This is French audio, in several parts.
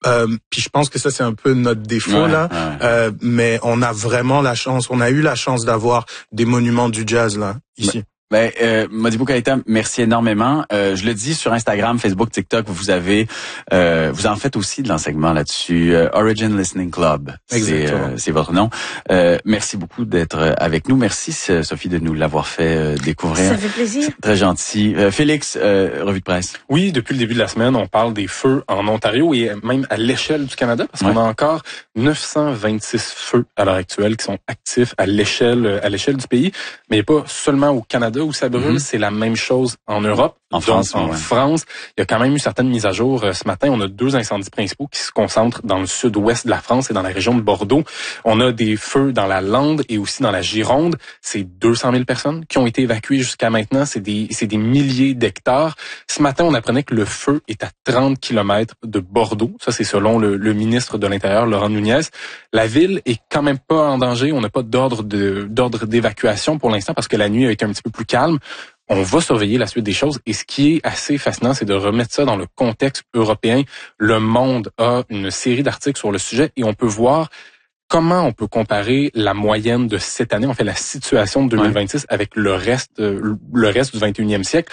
Puis je pense que ça c'est un peu notre défaut là. Mais on a vraiment la chance, on a eu la chance d'avoir des monuments du jazz là ici. Modibo Keïta, merci énormément. Je le dis sur Instagram, Facebook, TikTok, vous en faites aussi de l'enseignement là-dessus. Origin Listening Club, c'est votre nom. Merci beaucoup d'être avec nous. Merci Sophie de nous l'avoir fait découvrir. Ça fait plaisir. Très gentil. Félix, revue de presse. Oui, depuis le début de la semaine, on parle des feux en Ontario et même à l'échelle du Canada, parce qu'on a encore 926 feux à l'heure actuelle qui sont actifs à l'échelle du pays, mais pas seulement au Canada où ça brûle, c'est la même chose en Europe. En France, il y a quand même eu certaines mises à jour. Ce matin, on a 2 incendies principaux qui se concentrent dans le sud-ouest de la France et dans la région de Bordeaux. On a des feux dans la Lande et aussi dans la Gironde. C'est 200 000 personnes qui ont été évacuées jusqu'à maintenant. C'est des milliers d'hectares. Ce matin, on apprenait que le feu est à 30 km de Bordeaux. Ça, c'est selon le ministre de l'Intérieur, Laurent Nunez. La ville est quand même pas en danger. On n'a pas d'ordre d'évacuation pour l'instant parce que la nuit a été un petit peu plus calme. On va surveiller la suite des choses. Et ce qui est assez fascinant, c'est de remettre ça dans le contexte européen. Le Monde a une série d'articles sur le sujet et on peut voir comment on peut comparer la moyenne de cette année, on fait la situation de 2026 avec le reste du 21e siècle.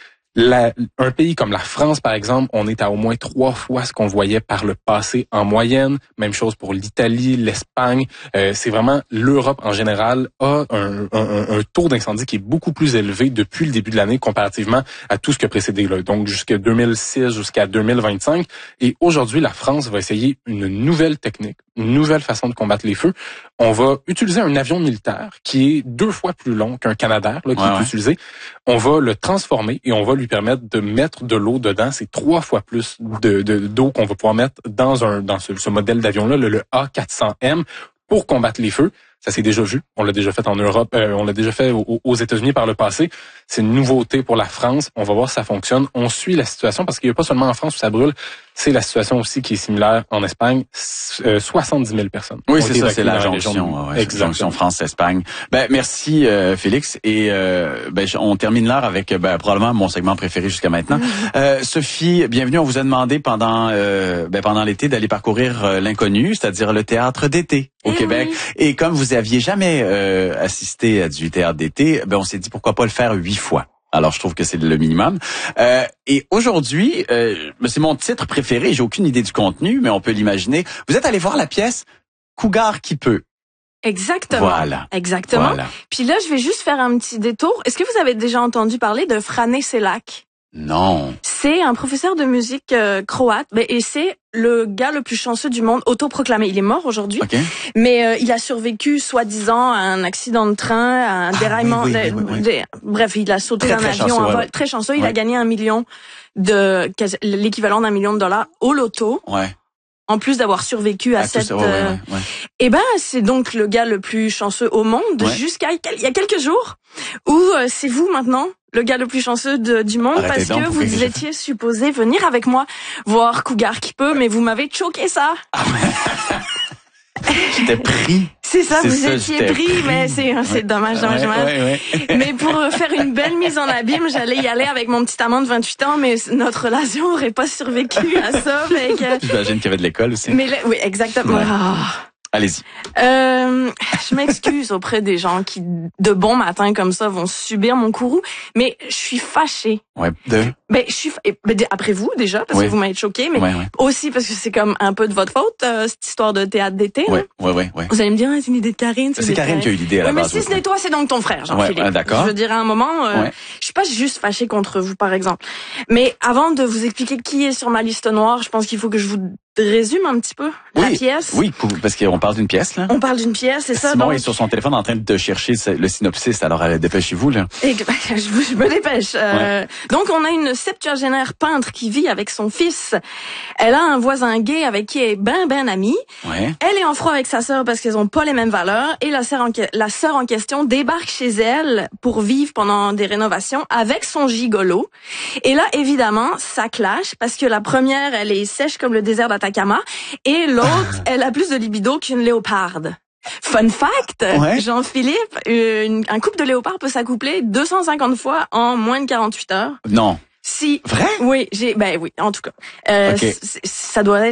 Un pays comme la France, par exemple, on est à au moins 3 fois ce qu'on voyait par le passé en moyenne. Même chose pour l'Italie, l'Espagne. C'est vraiment l'Europe en général a un taux d'incendie qui est beaucoup plus élevé depuis le début de l'année comparativement à tout ce qui a précédé là. Donc jusqu'à 2006, jusqu'à 2025. Et aujourd'hui, la France va essayer une nouvelle technique, une nouvelle façon de combattre les feux. On va utiliser un avion militaire qui est 2 fois plus long qu'un Canadair là, qui est utilisé. On va le transformer et on va lui permettre de mettre de l'eau dedans. C'est 3 fois plus d'eau qu'on va pouvoir mettre dans ce modèle d'avion-là, le A400M, pour combattre les feux. Ça s'est déjà vu. On l'a déjà fait en Europe. On l'a déjà fait aux États-Unis par le passé. C'est une nouveauté pour la France. On va voir si ça fonctionne. On suit la situation parce qu'il n'y a pas seulement en France où ça brûle. C'est la situation aussi qui est similaire en Espagne. 70 000 personnes. Oui, c'est ça. C'est la jonction. Jonction France-Espagne. Merci Félix. Et on termine l'heure avec probablement mon segment préféré jusqu'à maintenant. Sophie, bienvenue. On vous a demandé pendant l'été d'aller parcourir l'inconnu, c'est-à-dire le théâtre d'été au Québec. Et comme vous aviez jamais assisté à du théâtre d'été, on s'est dit pourquoi pas le faire 8 fois. Alors, je trouve que c'est le minimum. Et aujourd'hui, c'est mon titre préféré. J'ai aucune idée du contenu, mais on peut l'imaginer. Vous êtes allé voir la pièce Cougar qui peut. Exactement. Voilà. Exactement. Voilà. Puis là, je vais juste faire un petit détour. Est-ce que vous avez déjà entendu parler de Frane Selak? Non. C'est un professeur de musique croate, et c'est le gars le plus chanceux du monde, autoproclamé. Il est mort aujourd'hui, mais il a survécu, soi-disant, à un accident de train, à un déraillement. Bref, il a sauté d'un avion en vol. Très chanceux. Il a gagné l'équivalent d'1 million de dollars au loto. Ouais. En plus d'avoir survécu à cette... Eh ben, c'est donc le gars le plus chanceux au monde jusqu'à il y a quelques jours où c'est vous maintenant le gars le plus chanceux du monde. Arrêtez parce que vous étiez supposé venir avec moi voir Cougar qui peut, mais vous m'avez choqué ça. J'étais pris. C'est ça, vous étiez pris, mais c'est dommage. Mais pour faire une belle mise en abîme, j'allais y aller avec mon petit amant de 28 ans, mais notre relation aurait pas survécu à ça. J'imagine qu'il y avait de l'école aussi. Oui, exactement. Ouais. Allez-y. Je m'excuse auprès des gens qui, de bon matin comme ça, vont subir mon courroux, mais je suis fâchée. Après vous, déjà, parce que vous m'avez choqué, mais aussi parce que c'est comme un peu de votre faute, cette histoire de théâtre d'été. Vous allez me dire, c'est une idée de Karine. C'est Karine qui a eu l'idée à la base. Mais si ce n'est toi, c'est donc ton frère, Jean-Philippe. D'accord. Je veux dire, à un moment, je suis pas juste fâchée contre vous, par exemple. Mais avant de vous expliquer qui est sur ma liste noire, je pense qu'il faut que je vous résume un petit peu la pièce. Oui, parce qu'on parle d'une pièce, là. On parle d'une pièce, c'est ça. Simon est sur son téléphone en train de chercher le synopsis, alors dépêchez-vous, là. Je me dépêche. Donc, on a une septuagénaire peintre qui vit avec son fils. Elle a un voisin gay avec qui elle est ben amie. Elle est en froid avec sa sœur parce qu'elles ont pas les mêmes valeurs. Et la sœur en question débarque chez elle pour vivre pendant des rénovations avec son gigolo. Et là, évidemment, ça clash parce que la première, elle est sèche comme le désert d'Atacama. Et l'autre, elle a plus de libido qu'une léoparde. Fun fact, Jean-Philippe, un couple de léopards peut s'accoupler 250 fois en moins de 48 heures. Non. Si. Vrai? Oui, oui, en tout cas. Ça doit être